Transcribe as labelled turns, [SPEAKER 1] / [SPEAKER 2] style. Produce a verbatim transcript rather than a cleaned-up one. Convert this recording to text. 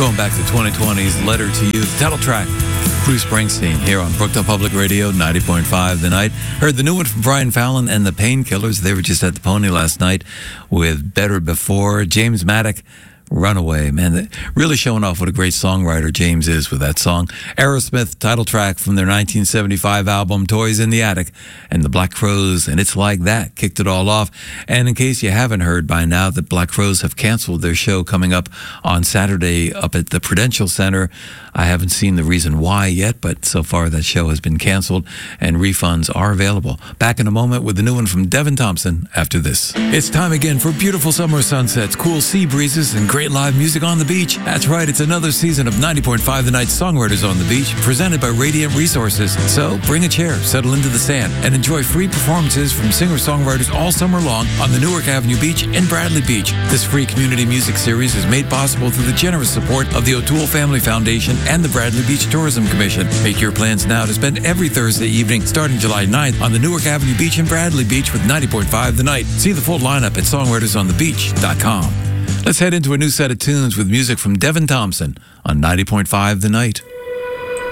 [SPEAKER 1] Going back to twenty twenty's Letter to You, the title track, Bruce Springsteen, here on Brookdale Public Radio, ninety point five The Night. Heard the new one from Brian Fallon and the Painkillers. They were just at the Pony last night with Better Before. James Maddock, Runaway. Man, really showing off what a great songwriter James is with that song. Aerosmith, title track from their nineteen seventy-five album Toys in the Attic, and the Black Crowes and It's Like That kicked it all off. And in case you haven't heard by now, the Black Crowes have canceled their show coming up on Saturday up at the Prudential Center. I haven't seen the reason why yet, but so far that show has been canceled and refunds are available. Back in a moment with the new one from Devin Thompson after this. It's time again for beautiful summer sunsets, cool sea breezes, and great live music on the beach. That's right, it's another season of ninety point five The Night Songwriters on the Beach, presented by Radiant Resources. So bring a chair, settle into the sand, and enjoy free performances from singer-songwriters all summer long on the Newark Avenue Beach in Bradley Beach. This free community music series is made possible through the generous support of the O'Toole Family Foundation and the Bradley Beach Tourism Commission. Make your plans now to spend every Thursday evening starting July ninth on the Newark Avenue Beach in Bradley Beach with ninety point five The Night. See the full lineup at songwriters on the beach dot com. Let's head into a new set of tunes with music from Devin Thompson on ninety point five The Night.